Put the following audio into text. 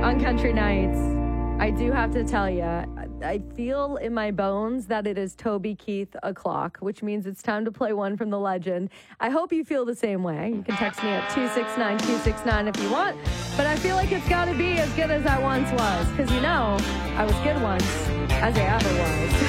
on Country Nights. I do have to tell you, I feel in my bones that it is Toby Keith o'clock, which means it's time to play one from the legend. I hope you feel the same way. You can text me at 269-269 if you want, but I feel like it's got to be as good as I once was, because I was good once, as I ever was.